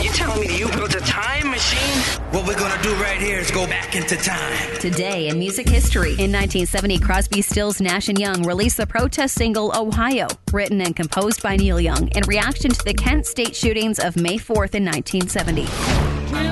You telling me you built a time machine? What we're gonna do right here is go back into time. Today in music history. In 1970, Crosby, Stills, Nash & Young released the protest single Ohio, written and composed by Neil Young in reaction to the Kent State shootings of May 4th in 1970.